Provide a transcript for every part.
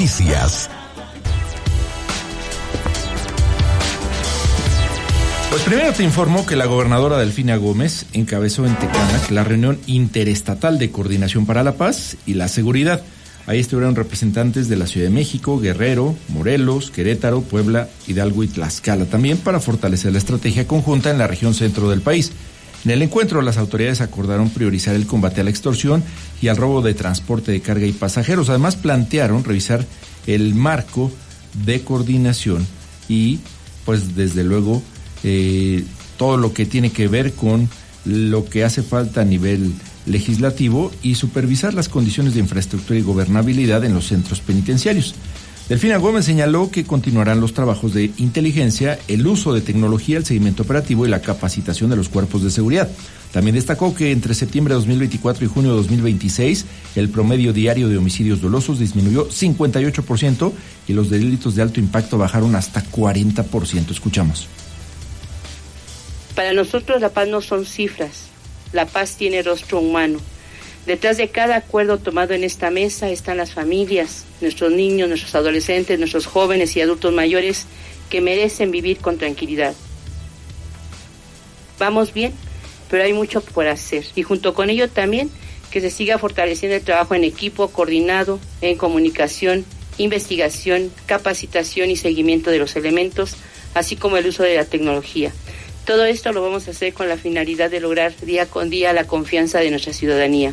Noticias. Pues primero te informo que la gobernadora Delfina Gómez encabezó en Tecámac la reunión interestatal de coordinación para la paz y la seguridad. Ahí estuvieron representantes de la Ciudad de México, Guerrero, Morelos, Querétaro, Puebla, Hidalgo y Tlaxcala, también para fortalecer la estrategia conjunta en la región centro del país. En el encuentro, las autoridades acordaron priorizar el combate a la extorsión y al robo de transporte de carga y pasajeros. Además, plantearon revisar el marco de coordinación y, pues, desde luego, todo lo que tiene que ver con lo que hace falta a nivel legislativo y supervisar las condiciones de infraestructura y gobernabilidad en los centros penitenciarios. Delfina Gómez señaló que continuarán los trabajos de inteligencia, el uso de tecnología, el seguimiento operativo y la capacitación de los cuerpos de seguridad. También destacó que entre septiembre de 2024 y junio de 2026, el promedio diario de homicidios dolosos disminuyó 58% y los delitos de alto impacto bajaron hasta 40%. Escuchamos. Para nosotros la paz no son cifras, la paz tiene rostro humano. Detrás de cada acuerdo tomado en esta mesa están las familias, nuestros niños, nuestros adolescentes, nuestros jóvenes y adultos mayores que merecen vivir con tranquilidad. Vamos bien, pero hay mucho por hacer y junto con ello también que se siga fortaleciendo el trabajo en equipo, coordinado, en comunicación, investigación, capacitación y seguimiento de los elementos, así como el uso de la tecnología. Todo esto lo vamos a hacer con la finalidad de lograr día con día la confianza de nuestra ciudadanía.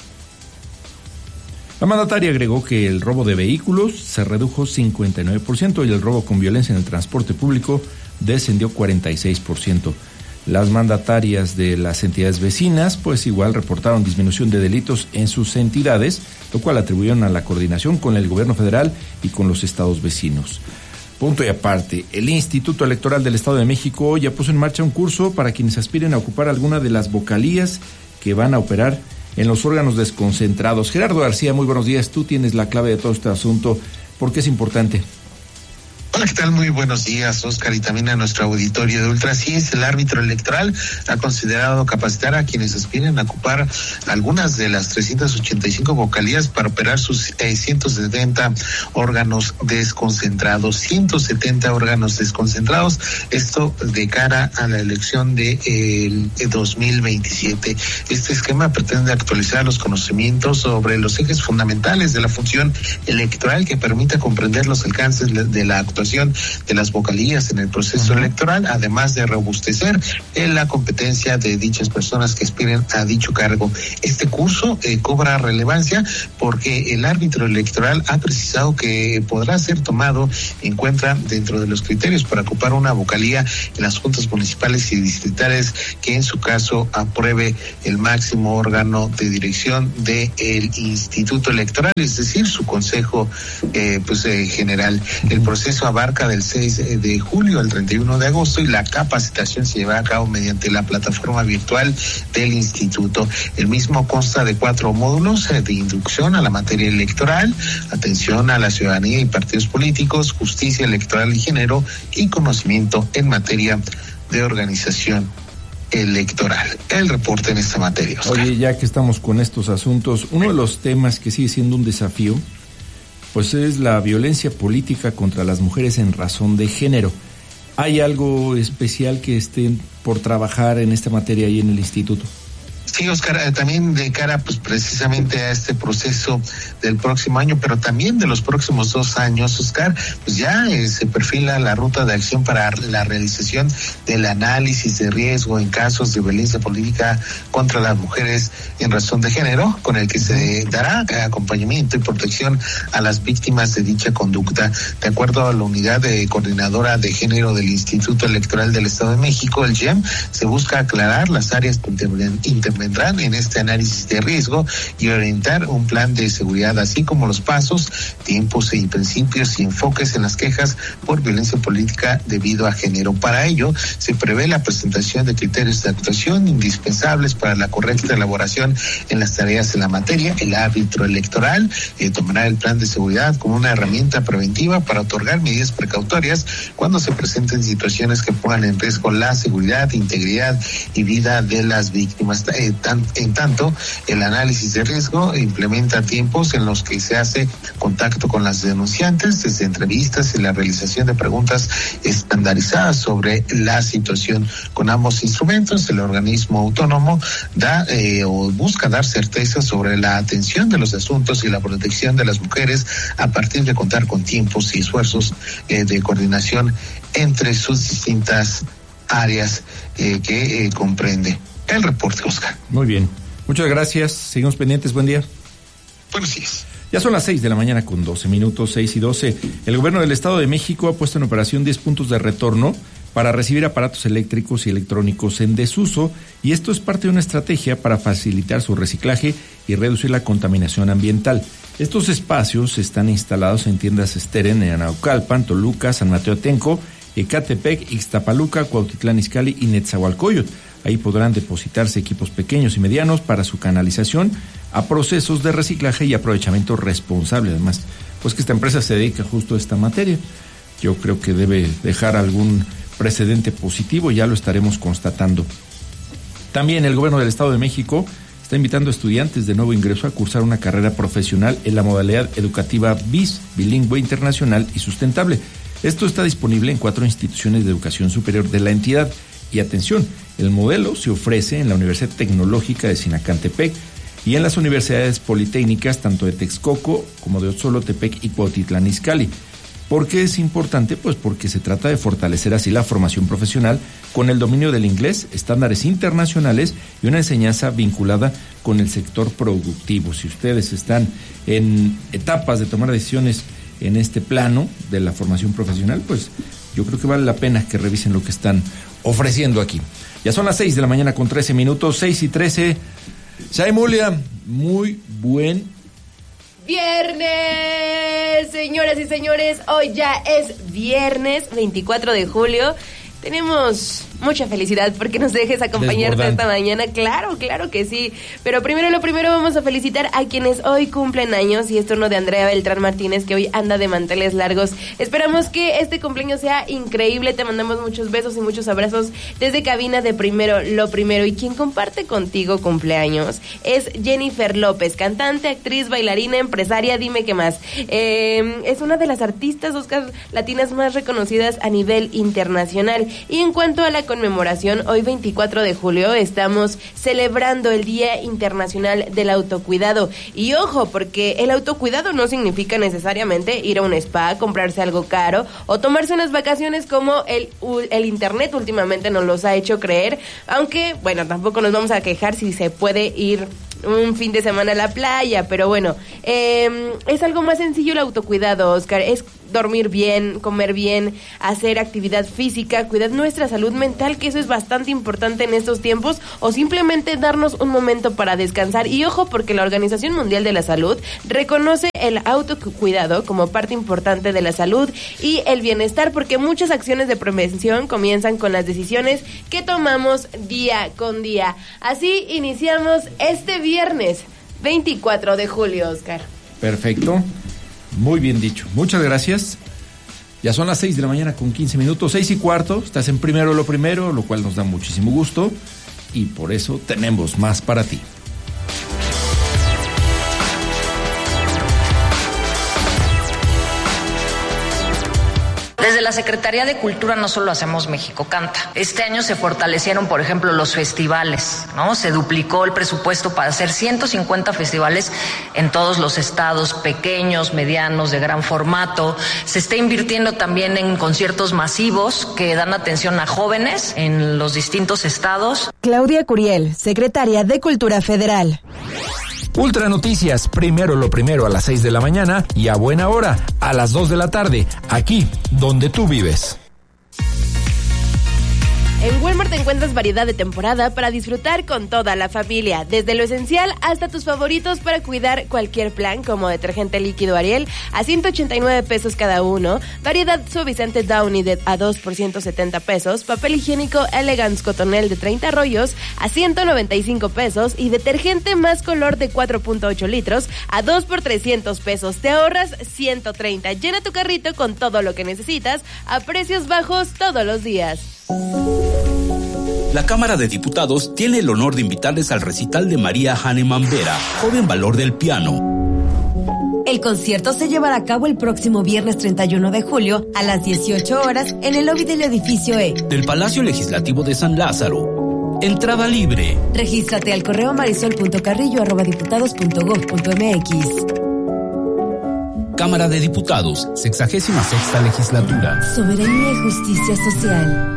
La mandataria agregó que el robo de vehículos se redujo 59% y el robo con violencia en el transporte público descendió 46%. Las mandatarias de las entidades vecinas, pues igual reportaron disminución de delitos en sus entidades, lo cual atribuyeron a la coordinación con el gobierno federal y con los estados vecinos. Punto y aparte, el Instituto Electoral del Estado de México ya puso en marcha un curso para quienes aspiren a ocupar alguna de las vocalías que van a operar en los órganos desconcentrados. Gerardo García, muy buenos días. Tú tienes la clave de todo este asunto. ¿Por qué es importante? Hola, ¿qué tal? Muy buenos días, Oscar, y también a nuestro auditorio de Ultra. Sí, el árbitro electoral ha considerado capacitar a quienes aspiren a ocupar algunas de las 385 vocalías para operar sus 170 órganos desconcentrados. 170 órganos desconcentrados, esto de cara a la elección de 2027. Este esquema pretende actualizar los conocimientos sobre los ejes fundamentales de la función electoral que permita comprender los alcances de la actuación de las vocalías en el proceso electoral, además de robustecer la competencia de dichas personas que aspiren a dicho cargo. Este curso cobra relevancia porque el árbitro electoral ha precisado que podrá ser tomado en cuenta dentro de los criterios para ocupar una vocalía en las juntas municipales y distritales que en su caso apruebe el máximo órgano de dirección del Instituto Electoral, es decir, su consejo general. El proceso abarca del 6 de julio al 31 de agosto y la capacitación se lleva a cabo mediante la plataforma virtual del instituto. El mismo consta de 4 módulos de inducción a la materia electoral, atención a la ciudadanía y partidos políticos, justicia electoral y género y conocimiento en materia de organización electoral. El reporte en esta materia, Oscar. Oye, ya que estamos con estos asuntos, uno de los temas que sigue siendo un desafío pues es la violencia política contra las mujeres en razón de género. ¿Hay algo especial que estén por trabajar en esta materia ahí en el instituto? Sí, Oscar, también de cara pues precisamente a este proceso del próximo año, pero también de los próximos 2 años, Oscar, pues ya se perfila la ruta de acción para la realización del análisis de riesgo en casos de violencia política contra las mujeres en razón de género, con el que se dará acompañamiento y protección a las víctimas de dicha conducta. De acuerdo a la unidad de coordinadora de género del Instituto Electoral del Estado de México, el GEM, se busca aclarar las áreas que intervendrán en este análisis de riesgo y orientar un plan de seguridad, así como los pasos, tiempos y principios y enfoques en las quejas por violencia política debido a género. Para ello, se prevé la presentación de criterios de actuación indispensables para la correcta elaboración en las tareas en la materia. El árbitro electoral tomará el plan de seguridad como una herramienta preventiva para otorgar medidas precautorias cuando se presenten situaciones que pongan en riesgo la seguridad, integridad y vida de las víctimas. En tanto, el análisis de riesgo implementa tiempos en los que se hace contacto con las denunciantes, desde entrevistas y la realización de preguntas estandarizadas sobre la situación. Con ambos instrumentos, el organismo autónomo da o busca dar certeza sobre la atención de los asuntos y la protección de las mujeres a partir de contar con tiempos y esfuerzos de coordinación entre sus distintas áreas que comprende. El reporte, Oscar. Muy bien. Muchas gracias. Seguimos pendientes. Buen día. Buenos días. Ya son las 6 de la mañana con 12 minutos, 6:12. El gobierno del Estado de México ha puesto en operación 10 puntos de retorno para recibir aparatos eléctricos y electrónicos en desuso, y esto es parte de una estrategia para facilitar su reciclaje y reducir la contaminación ambiental. Estos espacios están instalados en tiendas Steren en Naucalpan, Toluca, San Mateo Atenco, Ecatepec, Ixtapaluca, Cuautitlán Izcalli y Netzahualcóyotl. Ahí podrán depositarse equipos pequeños y medianos para su canalización a procesos de reciclaje y aprovechamiento responsable. Además, pues que esta empresa se dedica justo a esta materia. Yo creo que debe dejar algún precedente positivo, ya lo estaremos constatando. También el gobierno del Estado de México está invitando a estudiantes de nuevo ingreso a cursar una carrera profesional en la modalidad educativa BIS, bilingüe internacional y sustentable. Esto está disponible en 4 instituciones de educación superior de la entidad. Y atención, el modelo se ofrece en la Universidad Tecnológica de Sinacantepec y en las universidades politécnicas tanto de Texcoco como de Otzolotepec y Cuautitlán Izcalli. ¿Por qué es importante? Pues porque se trata de fortalecer así la formación profesional con el dominio del inglés, estándares internacionales y una enseñanza vinculada con el sector productivo. Si ustedes están en etapas de tomar decisiones en este plano de la formación profesional, pues yo creo que vale la pena que revisen lo que están ofreciendo aquí. Ya son las 6 de la mañana con 13 minutos, 6:13. Shaimulia, muy buen viernes, señoras y señores. Hoy ya es viernes 24 de julio. Tenemos mucha felicidad porque nos dejes acompañarte esta mañana. Claro que sí. Pero primero vamos a felicitar a quienes hoy cumplen años, y es turno de Andrea Beltrán Martínez, que hoy anda de manteles largos. Esperamos que este cumpleaños sea increíble. Te mandamos muchos besos y muchos abrazos desde cabina de Primero lo Primero. Y quien comparte contigo cumpleaños es Jennifer López, cantante, actriz, bailarina, empresaria, dime qué más. Es una de las artistas Oscar latinas más reconocidas a nivel internacional. Y en cuanto a la conmemoración, hoy 24 de julio estamos celebrando el Día Internacional del Autocuidado. Y ojo, porque el autocuidado no significa necesariamente ir a un spa, comprarse algo caro o tomarse unas vacaciones como el internet últimamente nos los ha hecho creer. Aunque, bueno, tampoco nos vamos a quejar si se puede ir un fin de semana a la playa, pero bueno, es algo más sencillo el autocuidado, Oscar. Es dormir bien, comer bien, hacer actividad física, cuidar nuestra salud mental, que eso es bastante importante en estos tiempos, o simplemente darnos un momento para descansar. Y ojo, porque la Organización Mundial de la Salud reconoce el autocuidado como parte importante de la salud y el bienestar, porque muchas acciones de prevención comienzan con las decisiones que tomamos día con día. Así iniciamos este viernes 24 de julio, Oscar. Perfecto. Muy bien dicho. Muchas gracias. Ya son las 6 de la mañana con 15 minutos, 6:15. Estás en Primero lo Primero, lo cual nos da muchísimo gusto. Y por eso tenemos más para ti. Desde la Secretaría de Cultura no solo hacemos México Canta. Este año se fortalecieron, por ejemplo, los festivales, ¿no? Se duplicó el presupuesto para hacer 150 festivales en todos los estados, pequeños, medianos, de gran formato. Se está invirtiendo también en conciertos masivos que dan atención a jóvenes en los distintos estados. Claudia Curiel, secretaria de Cultura Federal. Ultra Noticias, Primero lo Primero a las 6 de la mañana y a buena hora, a las 2 de la tarde, aquí donde tú vives. En Walmart encuentras variedad de temporada para disfrutar con toda la familia, desde lo esencial hasta tus favoritos para cuidar cualquier plan, como detergente líquido Ariel a 189 pesos cada uno, variedad suavizante Downy a 2 por 170 pesos, papel higiénico Elegance Cotonel de 30 rollos a 195 pesos y detergente Más Color de 4.8 litros a 2 por 300 pesos. Te ahorras 130. Llena tu carrito con todo lo que necesitas a precios bajos todos los días. La Cámara de Diputados tiene el honor de invitarles al recital de María Hahnemann Vera, Joven Valor del Piano. El concierto se llevará a cabo el próximo viernes 31 de julio a las 18 horas en el lobby del edificio E del Palacio Legislativo de San Lázaro. Entrada libre. Regístrate al correo marisol.carrillo@diputados.gov.mx. Cámara de Diputados, 66ª Legislatura. Soberanía y justicia social.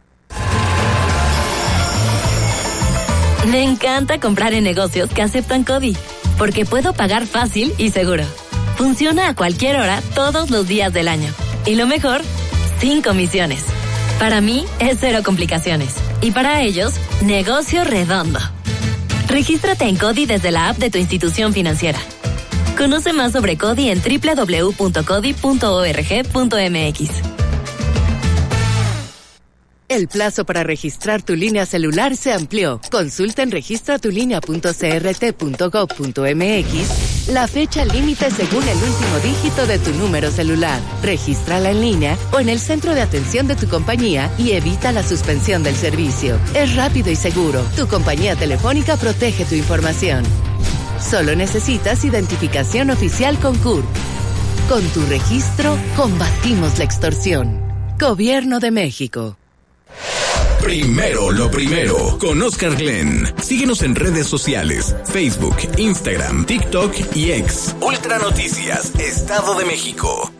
Me encanta comprar en negocios que aceptan CODI, porque puedo pagar fácil y seguro. Funciona a cualquier hora, todos los días del año. Y lo mejor, sin comisiones. Para mí, es cero complicaciones. Y para ellos, negocio redondo. Regístrate en CODI desde la app de tu institución financiera. Conoce más sobre CODI en www.codi.org.mx. El plazo para registrar tu línea celular se amplió. Consulta en registratulinea.crt.gov.mx la fecha límite según el último dígito de tu número celular. Regístrala en línea o en el centro de atención de tu compañía y evita la suspensión del servicio. Es rápido y seguro. Tu compañía telefónica protege tu información. Solo necesitas identificación oficial con CURP. Con tu registro, combatimos la extorsión. Gobierno de México. Primero lo primero, con Oscar Glenn. Síguenos en redes sociales, Facebook, Instagram, TikTok y X. Ultra Noticias, Estado de México.